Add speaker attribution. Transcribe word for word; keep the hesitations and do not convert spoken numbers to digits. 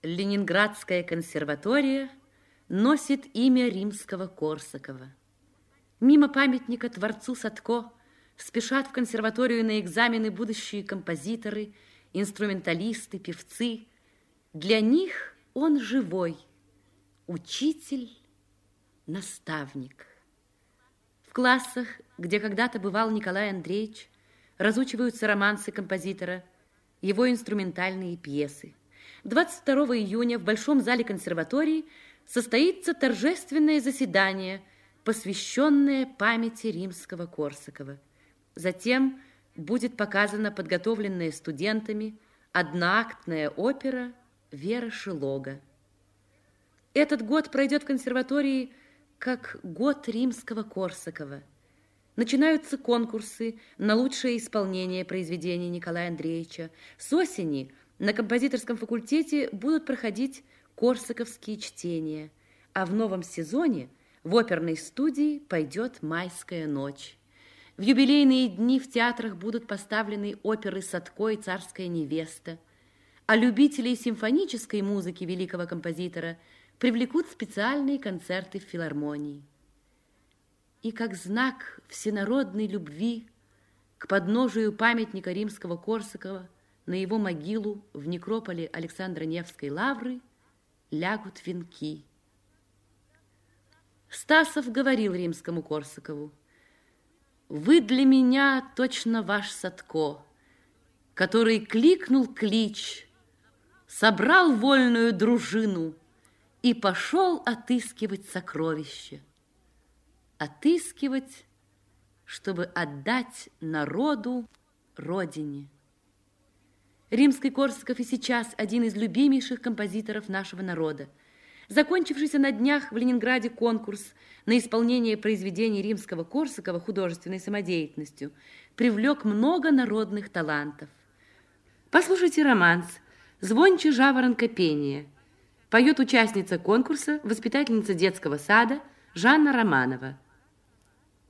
Speaker 1: Ленинградская консерватория носит имя Римского-Корсакова. Мимо памятника творцу Садко спешат в консерваторию на экзамены будущие композиторы, инструменталисты, певцы. Для них он живой, учитель, наставник. В классах, где когда-то бывал Николай Андреевич, разучиваются романсы композитора, его инструментальные пьесы. двадцать второго июня в Большом зале консерватории состоится торжественное заседание, посвященное памяти Римского-Корсакова. Затем будет показана подготовленная студентами одноактная опера «Вера Шилога». Этот год пройдет в консерватории как год Римского-Корсакова. Начинаются конкурсы на лучшее исполнение произведений Николая Андреевича. С осени на композиторском факультете будут проходить корсаковские чтения, а в новом сезоне в оперной студии пойдет «Майская ночь». В юбилейные дни в театрах будут поставлены оперы «Садко» и «Царская невеста», а любителей симфонической музыки великого композитора привлекут специальные концерты в филармонии. И как знак всенародной любви к подножию памятника Римского-Корсакова на его могилу в некрополе Александра Невской лавры лягут венки. Стасов говорил Римскому-Корсакову: «Вы для меня точно ваш Садко, который кликнул клич, собрал вольную дружину и пошел отыскивать сокровища. Отыскивать, чтобы отдать народу, родине». Римский-Корсаков и сейчас один из любимейших композиторов нашего народа. Закончившийся на днях в Ленинграде конкурс на исполнение произведений Римского-Корсакова художественной самодеятельностью привлек много народных талантов. Послушайте романс «Звонче жаворонка пение». Поет участница конкурса, воспитательница детского сада Жанна Романова.